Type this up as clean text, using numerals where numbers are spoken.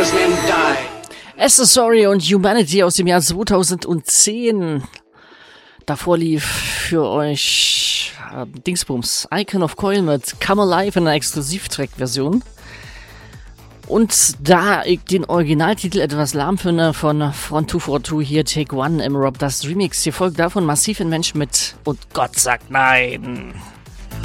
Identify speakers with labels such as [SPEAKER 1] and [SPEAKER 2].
[SPEAKER 1] his men die.
[SPEAKER 2] Accessory und Humanity aus dem Jahr 2010. Davor lief für euch Dingsbums Icon of Coil mit Come Alive in einer Exklusivtrack-Version. Und da ich den Originaltitel etwas lahm finde von Front 242 hier Take One im Rob Dust Remix, hier folgt davon Massive Invention mit Und Gott sagt nein.